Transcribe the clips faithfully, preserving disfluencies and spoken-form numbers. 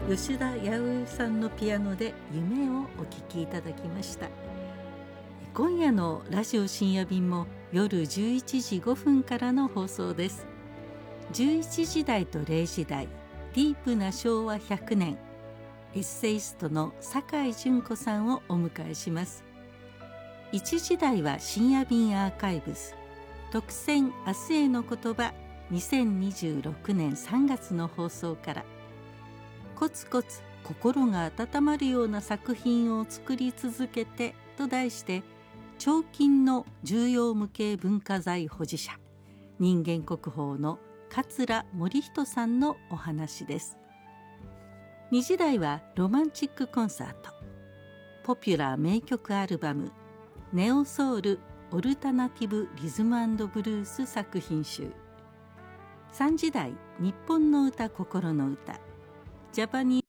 吉田弥生さんのピアノで夢をお聴きいただきました。今夜のラジオ深夜便も夜じゅういちじごふんからの放送です。じゅういちじ台とれいじ台、ディープな昭和ひゃくねん、エッセイストの酒井純子さんをお迎えします。いちじ台は深夜便アーカイブス、特選明日への言葉にせんにじゅうろくねんさんがつの放送から、コツコツ心が温まるような作品を作り続けてと題して、彫金の重要無形文化財保持者、人間国宝の桂森人さんのお話です。にじ台はロマンチックコンサート、ポピュラー名曲アルバムネオソウルオルタナティブリズム&ブルース作品集。さんじ台日本の歌心の歌、ジャパニー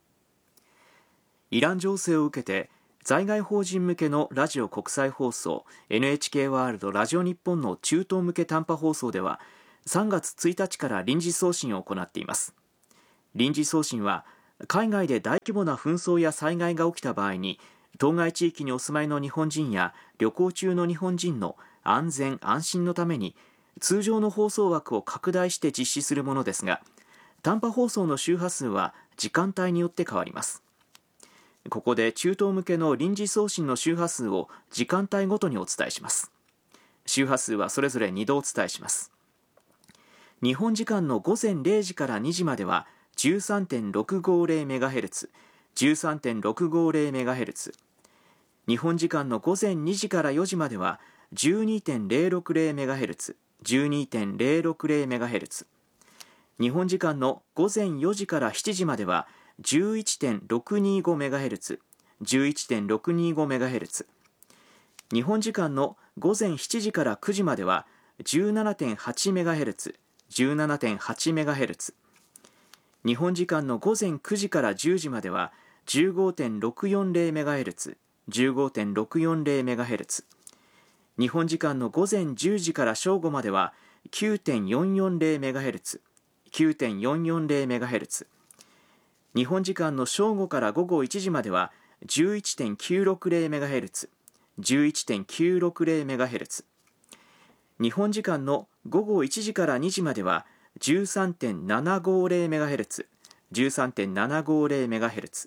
イラン情勢を受けて在外邦人向けのラジオ国際放送 エヌエイチケー ワールドラジオ日本の中東向け短波放送ではさんがつついたちから臨時送信を行っています。臨時送信は海外で大規模な紛争や災害が起きた場合に、当該地域にお住まいの日本人や旅行中の日本人の安全安心のために通常の放送枠を拡大して実施するものですが、短波放送の周波数は時間帯によって変わります。ここで中東向けの臨時送信の周波数を時間帯ごとにお伝えします。周波数はそれぞれにどお伝えします。日本時間のごぜんれいじからにじまでは じゅうさんてんろくごぜろメガヘルツ、じゅうさんてんろくごぜろメガヘルツ。日本時間のごぜんにじからよじまでは じゅうにてんぜろろくぜろメガヘルツ、じゅうにてんぜろろくぜろメガヘルツ。日本時間のごぜんよじからしちじまでは じゅういちてんろくにごメガヘルツ、じゅういちてんろくにごメガヘルツ。日本時間のごぜんしちじからくじまでは じゅうななてんはちメガヘルツ、じゅうななてんはちメガヘルツ。日本時間のごぜんくじからじゅうじまでは じゅうごてんろくよんぜろメガヘルツ、じゅうごてんろくよんぜろメガヘルツ。日本時間のごぜんじゅうじから正午までは きゅうてんよんよんぜろメガヘルツ、きゅうてんよんよんぜろメガヘルツ。日本時間の正午から午後いちじまでは じゅういちてんきゅうろくぜろメガヘルツ、じゅういちてんきゅうろくぜろメガヘルツ。日本時間の午後いちじからにじまでは じゅうさんてんななごぜろメガヘルツ、じゅうさんてんななごぜろメガヘルツ。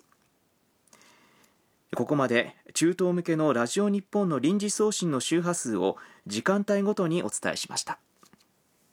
ここまで中東向けのラジオ日本の臨時送信の周波数を時間帯ごとにお伝えしました。